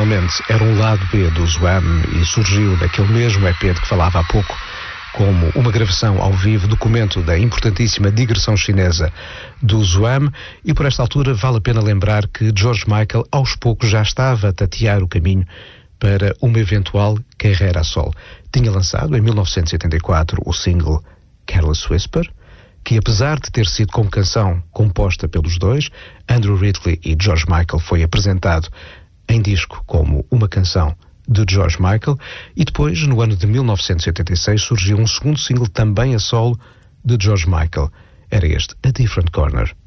originalmente era um lado B do Zouam e surgiu daquele mesmo EP de que falava há pouco, como uma gravação ao vivo, documento da importantíssima digressão chinesa do Zouam, e por esta altura vale a pena lembrar que George Michael aos poucos já estava a tatear o caminho para uma eventual carreira a solo. Tinha lançado em 1984 o single Careless Whisper, que apesar de ter sido como canção composta pelos dois, Andrew Ridgeley e George Michael, foi apresentado em disco como uma canção de George Michael, e depois, no ano de 1986, surgiu um segundo single também a solo de George Michael. Era este, A Different Corner.